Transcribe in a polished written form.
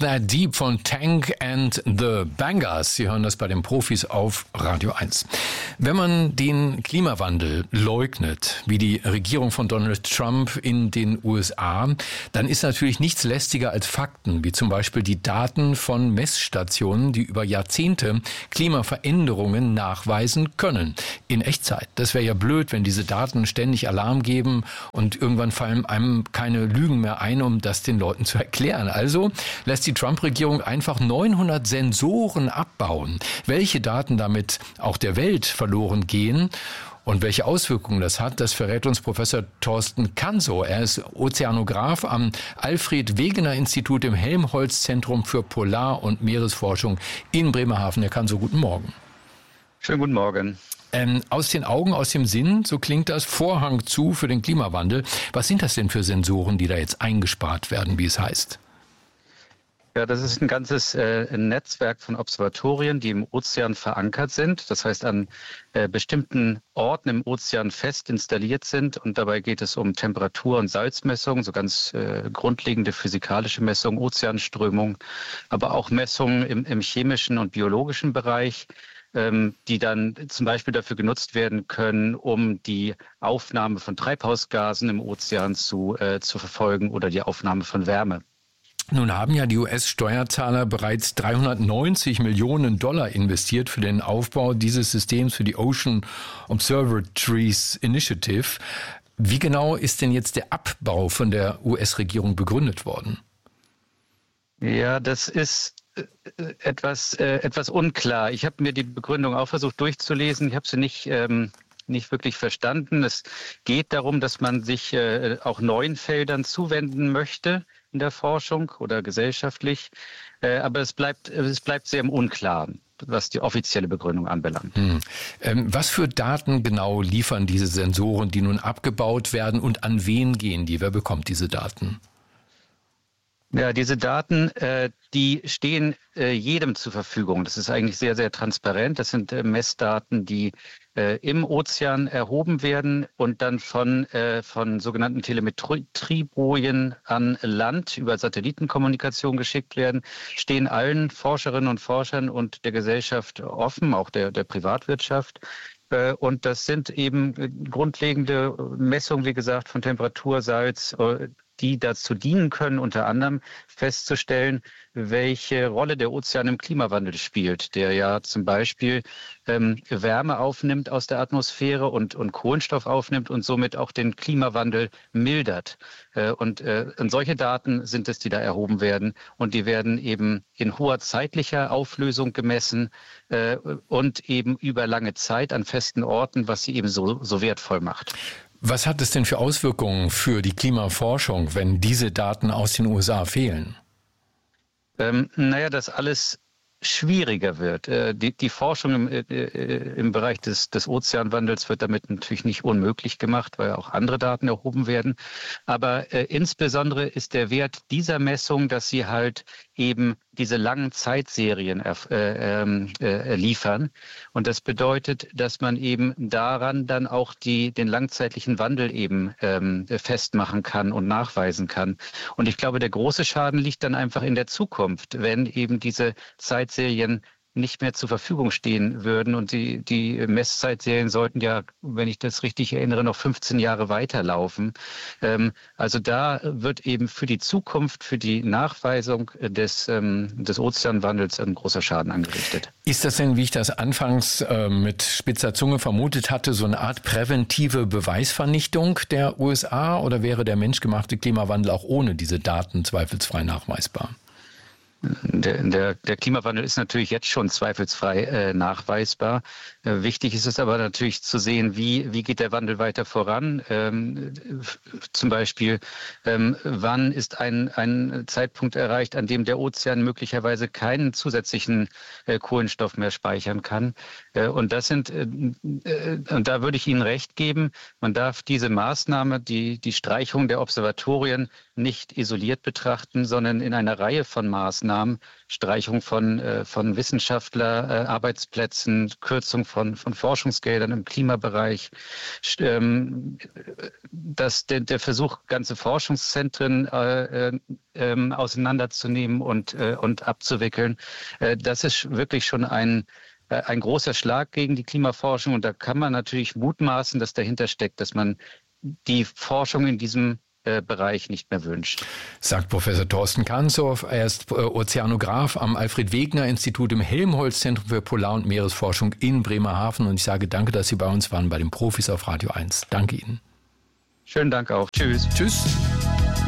That Deep von Tank and the Bangers. Sie hören das bei den Profis auf Radio 1. Wenn man den Klimawandel leugnet, wie die Regierung von Donald Trump in den USA, dann ist natürlich nichts lästiger als Fakten, wie zum Beispiel die Daten von Messstationen, die über Jahrzehnte Klimaveränderungen nachweisen können. In Echtzeit. Das wäre ja blöd, wenn diese Daten ständig Alarm geben und irgendwann fallen einem keine Lügen mehr ein, um das den Leuten zu erklären. Also lässt die Trump-Regierung einfach 900 Sensoren abbauen. Welche Daten damit auch der Welt verloren gehen und welche Auswirkungen das hat, das verrät uns Professor Thorsten Kansow. Er ist Ozeanograf am Alfred-Wegener-Institut im Helmholtz-Zentrum für Polar- und Meeresforschung in Bremerhaven. Herr Kansow, guten Morgen. Schönen guten Morgen. Aus den Augen, aus dem Sinn, so klingt das, Vorhang zu für den Klimawandel. Was sind das denn für Sensoren, die da jetzt eingespart werden, wie es heißt? Ja, das ist ein ganzes Netzwerk von Observatorien, die im Ozean verankert sind. Das heißt, an bestimmten Orten im Ozean fest installiert sind. Und dabei geht es um Temperatur- und Salzmessungen, so ganz grundlegende physikalische Messungen, Ozeanströmung, aber auch Messungen im chemischen und biologischen Bereich, die dann zum Beispiel dafür genutzt werden können, um die Aufnahme von Treibhausgasen im Ozean zu verfolgen oder die Aufnahme von Wärme. Nun haben ja die US-Steuerzahler bereits $390 Millionen investiert für den Aufbau dieses Systems, für die Ocean Observatories Initiative. Wie genau ist denn jetzt der Abbau von der US-Regierung begründet worden? Ja, das ist etwas unklar. Ich habe mir die Begründung auch versucht durchzulesen. Ich habe sie nicht wirklich verstanden. Es geht darum, dass man sich auch neuen Feldern zuwenden möchte in der Forschung oder gesellschaftlich. Aber es bleibt sehr im Unklaren, was die offizielle Begründung anbelangt. Was für Daten genau liefern diese Sensoren, die nun abgebaut werden, und an wen gehen die? Wer bekommt diese Daten? Ja, diese Daten, die stehen jedem zur Verfügung. Das ist eigentlich sehr, sehr transparent. Das sind Messdaten, die im Ozean erhoben werden und dann von sogenannten Telemetriebojen an Land über Satellitenkommunikation geschickt werden, stehen allen Forscherinnen und Forschern und der Gesellschaft offen, auch der Privatwirtschaft. Und das sind eben grundlegende Messungen, wie gesagt, von Temperatur, Salz, die dazu dienen können, unter anderem festzustellen, welche Rolle der Ozean im Klimawandel spielt, der ja zum Beispiel Wärme aufnimmt aus der Atmosphäre und Kohlenstoff aufnimmt und somit auch den Klimawandel mildert. Und solche Daten sind es, die da erhoben werden. Und die werden eben in hoher zeitlicher Auflösung gemessen und eben über lange Zeit an festen Orten, was sie eben so wertvoll macht. Was hat es denn für Auswirkungen für die Klimaforschung, wenn diese Daten aus den USA fehlen? Dass alles schwieriger wird. Die Forschung im Bereich des Ozeanwandels wird damit natürlich nicht unmöglich gemacht, weil auch andere Daten erhoben werden. Aber insbesondere ist der Wert dieser Messung, dass sie halt eben diese langen Zeitserien liefern. Und das bedeutet, dass man eben daran dann auch den langzeitlichen Wandel eben festmachen kann und nachweisen kann. Und ich glaube, der große Schaden liegt dann einfach in der Zukunft, wenn eben diese Zeitserien nicht mehr zur Verfügung stehen würden. Und die Messzeitserien sollten ja, wenn ich das richtig erinnere, noch 15 Jahre weiterlaufen. Also da wird eben für die Zukunft, für die Nachweisung des Ozeanwandels ein großer Schaden angerichtet. Ist das denn, wie ich das anfangs mit spitzer Zunge vermutet hatte, so eine Art präventive Beweisvernichtung der USA? Oder wäre der menschgemachte Klimawandel auch ohne diese Daten zweifelsfrei nachweisbar? Der Klimawandel ist natürlich jetzt schon zweifelsfrei nachweisbar. Wichtig ist es aber natürlich zu sehen, wie geht der Wandel weiter voran. Zum Beispiel, wann ist ein Zeitpunkt erreicht, an dem der Ozean möglicherweise keinen zusätzlichen Kohlenstoff mehr speichern kann. Und da würde ich Ihnen recht geben, man darf diese Maßnahme, die Streichung der Observatorien, nicht isoliert betrachten, sondern in einer Reihe von Maßnahmen, Streichung von Wissenschaftler, Kürzung von Forschungsgeldern im Klimabereich, der Versuch, ganze Forschungszentren auseinanderzunehmen und abzuwickeln. Das ist wirklich schon ein großer Schlag gegen die Klimaforschung. Und da kann man natürlich mutmaßen, dass dahinter steckt, dass man die Forschung in diesem Bereich nicht mehr wünscht. Sagt Professor Thorsten Kahnsow. Er ist Ozeanograf am Alfred-Wegener-Institut im Helmholtz-Zentrum für Polar- und Meeresforschung in Bremerhaven. Und ich sage danke, dass Sie bei uns waren bei den Profis auf Radio 1. Danke Ihnen. Schönen Dank auch. Tschüss. Tschüss.